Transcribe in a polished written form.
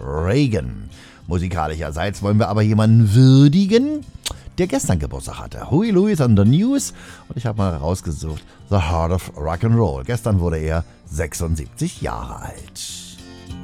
Reagan. Musikalischerseits wollen wir aber jemanden würdigen, der gestern Geburtstag hatte. Huey Lewis on the News. Und ich habe mal rausgesucht, The Heart of Rock'n'Roll. Gestern wurde er 76 Jahre alt.